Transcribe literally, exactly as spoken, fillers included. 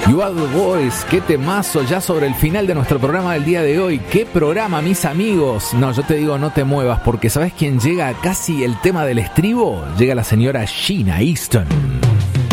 You Are The Voice, qué temazo ya sobre el final de nuestro programa del día de hoy. Qué programa, mis amigos. No, yo te digo, no te muevas, porque ¿sabes quién llega a casi el tema del estribo? Llega la señora Sheena Easton.